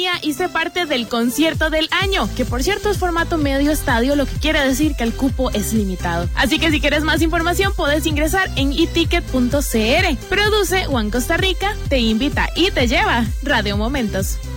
boletería y sé parte del concierto del año, que por cierto es formato medio estadio, lo que quiere decir que el cupo es limitado. Así que si quieres más información puedes ingresar en eticket.cr. Produce One Costa Rica, te invita y te lleva Radio Momentos.